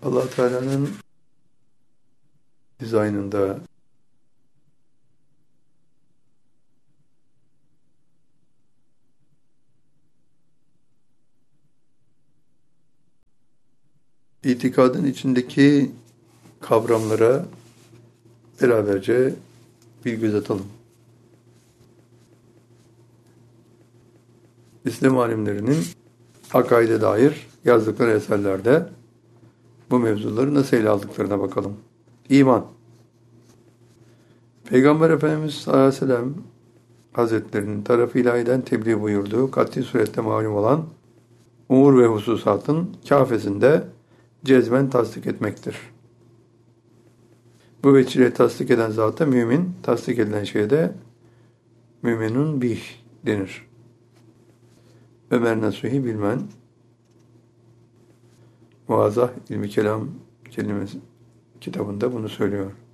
Allah Teala'nın dizaynında itikadın içindeki kavramlara beraberce bir göz atalım. İslam alimlerinin akaide dair yazdıkları eserlerde bu mevzuları nasıl ele aldıklarına bakalım. İman. Peygamber Efendimiz sallallahu aleyhi ve sellem Hazretlerinin tarafı ilahiden tebliğ buyurduğu kat'i surette malum olan umur ve hususatın kâfesinde cezmen tasdik etmektir. Bu vesileyle tasdik eden zata mümin, tasdik edilen şeye de müminun bih denir. Ömer Nasuhi Bilmen, Muazzah İlmi Kelam kelimesi kitabında bunu söylüyor.